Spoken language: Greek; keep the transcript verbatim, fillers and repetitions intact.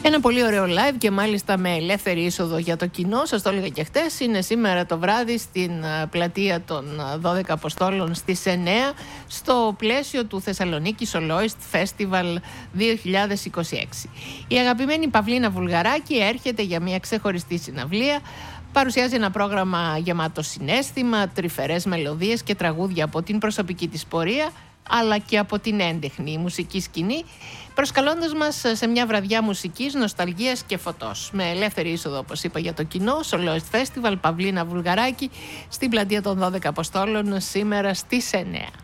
Ένα πολύ ωραίο live και μάλιστα με ελεύθερη είσοδο για το κοινό. Σας το έλεγα και χτες. Είναι σήμερα το βράδυ στην πλατεία των δώδεκα Αποστόλων στις εννέα στο πλαίσιο του Θεσσαλονίκη Soloist Festival δύο χιλιάδες είκοσι έξι. Η αγαπημένη Παυλίνα Βουλγαράκη έρχεται για μια ξεχωριστή συναυλία. Παρουσιάζει ένα πρόγραμμα γεμάτο συναίσθημα, τρυφερές μελωδίες και τραγούδια από την προσωπική της πορεία, αλλά και από την έντεχνη μουσική σκηνή, προσκαλώντας μας σε μια βραδιά μουσικής, νοσταλγίας και φωτός. Με ελεύθερη είσοδο, όπως είπα, για το κοινό, Soloist Festival, Παυλίνα Βουλγαράκη, στην πλατεία των δώδεκα Αποστόλων, σήμερα στις εννέα.